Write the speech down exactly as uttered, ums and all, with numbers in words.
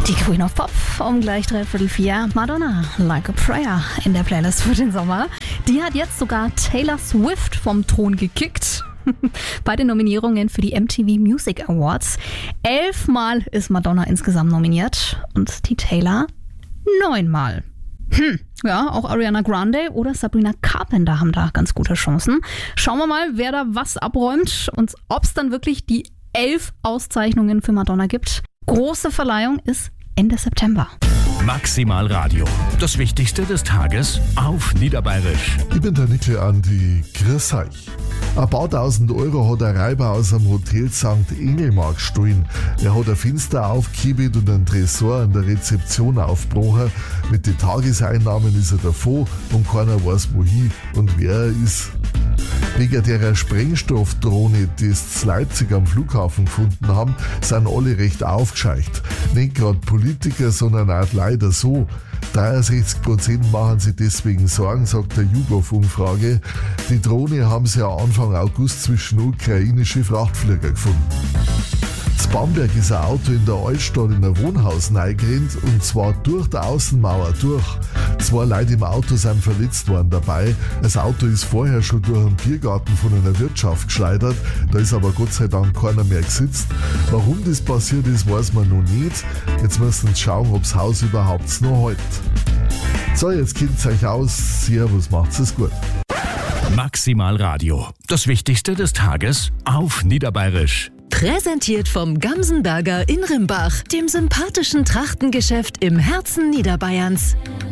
Die Queen of Pop um gleich dreiviertel vier. Madonna, Like a Prayer in der Playlist für den Sommer. Die hat jetzt sogar Taylor Swift vom Thron gekickt. Bei den Nominierungen für die M T V Music Awards. Elfmal ist Madonna insgesamt nominiert und die Taylor neunmal. Hm, ja, auch Ariana Grande oder Sabrina Carpenter haben da ganz gute Chancen. Schauen wir mal, wer da was abräumt und ob es dann wirklich die elf Auszeichnungen für Madonna gibt. Große Verleihung ist Ende September. Maximal Radio. Das Wichtigste des Tages auf Niederbayerisch. Ich bin der Nickel Andi. Grüß euch. Ein paar tausend Euro hat der Räuber aus dem Hotel Sankt Engelmark gestohlen. Er hat ein Fenster aufgekippt und einen Tresor an der Rezeption aufgebrochen. Mit den Tageseinnahmen ist er davon und keiner weiß wohin und wer er ist. Wegen der Sprengstoffdrohne, die es zu Leipzig am Flughafen gefunden haben, sind alle recht aufgescheucht. Nicht gerade Politiker, sondern auch leider so. dreiundsechzig Prozent machen sich deswegen Sorgen, sagt der YouGov-Umfrage. Die Drohne haben sie ja Anfang August zwischen ukrainische Frachtflieger gefunden. In Bamberg ist ein Auto in der Altstadt in ein Wohnhaus reingerannt und zwar durch die Außenmauer durch. Zwei Leute im Auto sind verletzt worden dabei. Das Auto ist vorher schon durch einen Biergarten von einer Wirtschaft geschleudert. Da ist aber Gott sei Dank keiner mehr gesitzt. Warum das passiert ist, weiß man noch nicht. Jetzt müssen wir schauen, ob das Haus überhaupt noch hält. So, jetzt kennt es euch aus. Servus, macht's es gut. Maximal Radio. Das Wichtigste des Tages auf Niederbayerisch. Präsentiert vom Gamsenberger in Rimbach, dem sympathischen Trachtengeschäft im Herzen Niederbayerns.